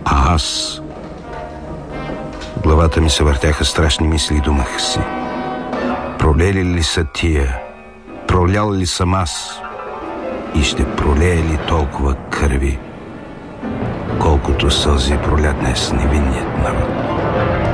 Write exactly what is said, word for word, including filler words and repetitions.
А аз... В главата ми се въртяха страшни мисли и думах си: пролели ли са тия? Пролял ли съм аз? И ще пролее ли толкова кърви, колкото сълзи проля днес невинният народ?